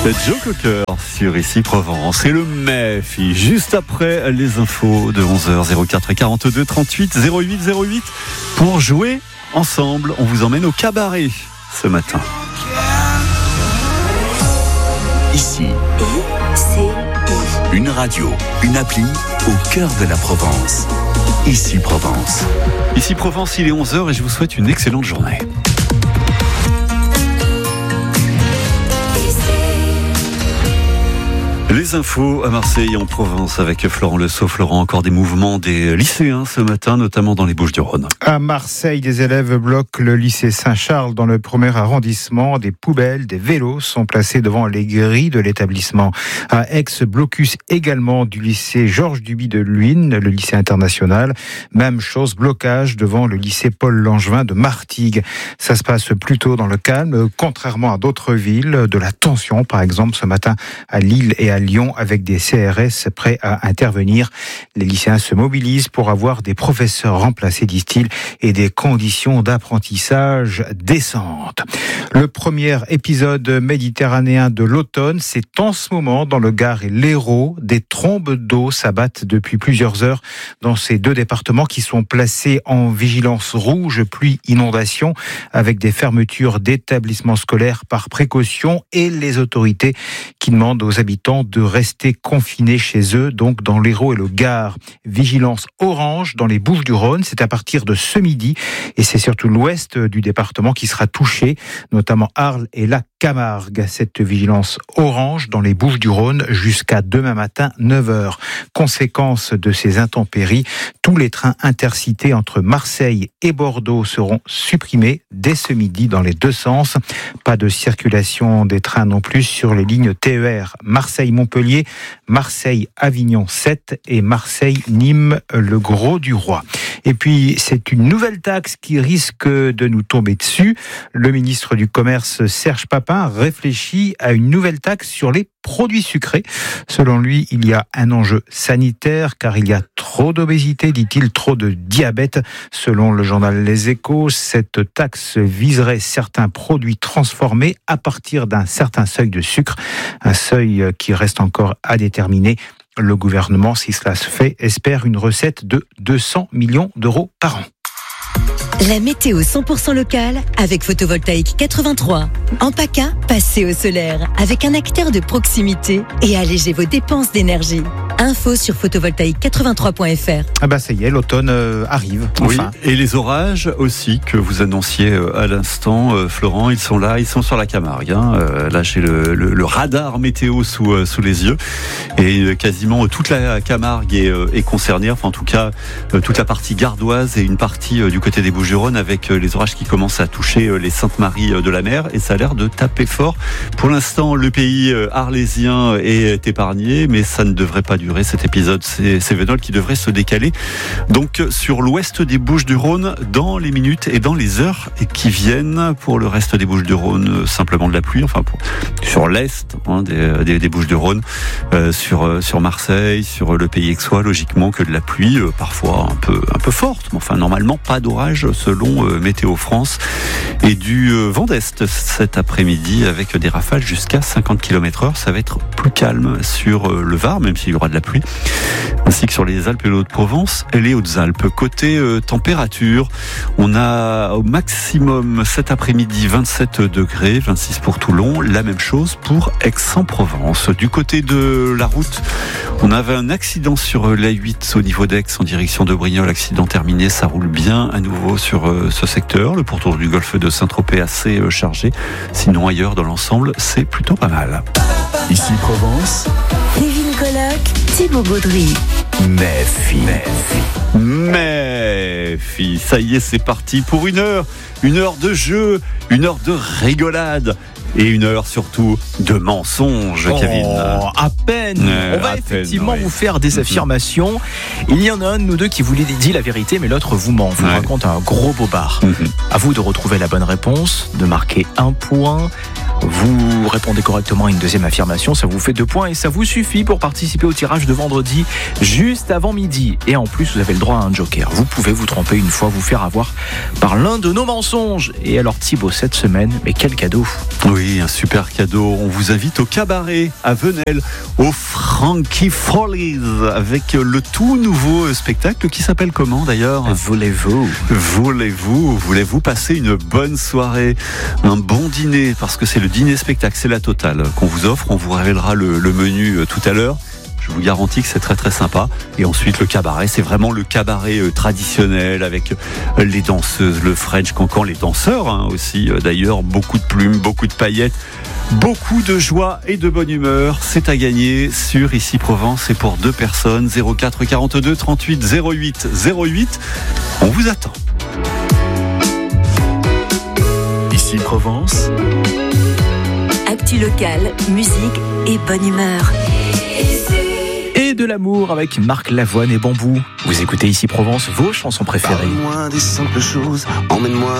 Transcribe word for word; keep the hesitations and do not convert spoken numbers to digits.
Joe Cocker sur Ici Provence et le M E F I juste après les infos de onze heures zéro quatre quarante-deux trente-huit zéro huit zéro huit pour jouer ensemble. On vous emmène au cabaret ce matin. Ici, une radio, une appli au cœur de la Provence. Ici Provence. Ici Provence, il est onze heures et je vous souhaite une excellente journée. Les infos à Marseille et en Provence avec Florent Lesault. Florent, encore des mouvements des lycéens ce matin, notamment dans les Bouches-du-Rhône. À Marseille, des élèves bloquent le lycée Saint-Charles dans le premier arrondissement. Des poubelles, des vélos sont placés devant les grilles de l'établissement. À Aix, blocus également du lycée Georges Duby de Luynes, le lycée international. Même chose, blocage devant le lycée Paul Langevin de Martigues. Ça se passe plutôt dans le calme, contrairement à d'autres villes. De la tension, par exemple, ce matin à Lille et à Lyon, avec des C R S prêts à intervenir. Les lycéens se mobilisent pour avoir des professeurs remplacés, disent-ils, et des conditions d'apprentissage décentes. Le premier épisode méditerranéen de l'automne, c'est en ce moment dans le Gard et l'Hérault. Des trombes d'eau s'abattent depuis plusieurs heures dans ces deux départements qui sont placés en vigilance rouge, pluie, inondation, avec des fermetures d'établissements scolaires par précaution et les autorités qui demandent aux habitants de rester confinés chez eux, donc dans l'Hérault et le Gard. Vigilance orange dans les Bouches-du-Rhône, c'est à partir de ce midi et c'est surtout l'ouest du département qui sera touché, notamment Arles et la Camargue. Cette vigilance orange dans les Bouches-du-Rhône jusqu'à demain matin neuf heures. Conséquence de ces intempéries, tous les trains intercités entre Marseille et Bordeaux seront supprimés dès ce midi dans les deux sens. Pas de circulation des trains non plus sur les lignes T E R Marseille-Montpellier, Marseille-Avignon sept et Marseille-Nîmes, le Gros du Roi. Et puis, c'est une nouvelle taxe qui risque de nous tomber dessus. Le ministre du Commerce, Serge Papin, réfléchit à une nouvelle taxe sur les produits sucrés. Selon lui, il y a un enjeu sanitaire car il y a trop d'obésité, dit-il, trop de diabète. Selon le journal Les Échos, cette taxe viserait certains produits transformés à partir d'un certain seuil de sucre, un seuil qui reste encore à déterminer. Le gouvernement, si cela se fait, espère une recette de deux cents millions d'euros par an. La météo cent pour cent locale avec Photovoltaïque quatre-vingt-trois. En PACA, passez au solaire avec un acteur de proximité et allégez vos dépenses d'énergie. Info sur photovoltaïque quatre-vingt-trois point f r. Ah bah ça y est, l'automne euh, arrive. Enfin. Oui, et les orages aussi que vous annonciez euh, à l'instant, euh, Florent, ils sont là, ils sont sur la Camargue. Hein. Euh, là, j'ai le, le, le radar météo sous, euh, sous les yeux et euh, quasiment toute la Camargue est, euh, est concernée. Enfin, en tout cas, euh, toute la partie gardoise et une partie euh, du côté des Bouches-du-Rhône avec euh, les orages qui commencent à toucher euh, les Saintes-Maries euh, de la Mer et ça a l'air de taper fort. Pour l'instant, le pays euh, arlésien est épargné, mais ça ne devrait pas durer. Cet épisode c'est Cévenol qui devrait se décaler donc sur l'ouest des Bouches-du-Rhône dans les minutes et dans les heures qui viennent. Pour le reste des Bouches-du-Rhône, simplement de la pluie, enfin pour, sur l'est hein, des, des, des Bouches-du-Rhône, euh, sur, sur Marseille, sur le pays aixois, logiquement que de la pluie, euh, parfois un peu, un peu forte, mais enfin normalement pas d'orage selon euh, Météo France, et du euh, vent d'est cet après-midi avec des rafales jusqu'à cinquante kilomètres heure. Ça va être plus calme sur euh, le Var, même s'il y aura de la pluie, ainsi que sur les Alpes et les Hauts-de-Provence et les Hautes-Alpes. Côté euh, température, on a au maximum cet après-midi vingt-sept degrés, vingt-six pour Toulon, la même chose pour Aix-en-Provence. Du côté de la route, on avait un accident sur l'A huit au niveau d'Aix en direction de Brignoles, accident terminé, ça roule bien à nouveau sur euh, ce secteur. Le pourtour du golfe de Saint-Tropez assez euh, chargé, sinon ailleurs dans l'ensemble, c'est plutôt pas mal. Ici Provence. Kevin Coloc, Thibaut Gaudry. M E F I. M E F I, ça y est, c'est parti pour une heure, une heure de jeu, une heure de rigolade. Et une heure surtout de mensonges, oh, Kevin. À peine. Euh, On va à effectivement peine, ouais. vous faire des affirmations. Il y en a un de nous deux qui vous dit la vérité, mais l'autre vous ment. Vous ouais. raconte un gros bobard. Mm-hmm. À vous de retrouver la bonne réponse, de marquer un point. Vous répondez correctement à une deuxième affirmation, ça vous fait deux points et ça vous suffit pour participer au tirage de vendredi juste avant midi. Et en plus, vous avez le droit à un joker. Vous pouvez vous tromper une fois, vous faire avoir par l'un de nos mensonges. Et alors Thibaut, cette semaine, mais quel cadeau! Oui, oui, un super cadeau. On vous invite au cabaret à Venelle, au Frankie Follies, avec le tout nouveau spectacle qui s'appelle comment d'ailleurs ? Voulez-vous Voulez-vous Voulez-vous passer une bonne soirée, un bon dîner, parce que c'est le dîner spectacle, c'est la totale qu'on vous offre. On vous révélera le, le menu tout à l'heure. Je vous garantis que c'est très très sympa. Et ensuite le cabaret, c'est vraiment le cabaret euh, traditionnel avec euh, les danseuses, le French Cancan, les danseurs hein, aussi euh, d'ailleurs, beaucoup de plumes, beaucoup de paillettes, beaucoup de joie et de bonne humeur. C'est à gagner sur Ici Provence et pour deux personnes. Zéro quatre quarante-deux trente-huit zéro huit zéro huit. On vous attend. Ici Provence. Actu local, musique et bonne humeur. Et de l'amour avec Marc Lavoine et Bambou. Vous écoutez Ici Provence, vos chansons préférées. Parle-moi des simples choses, emmène-moi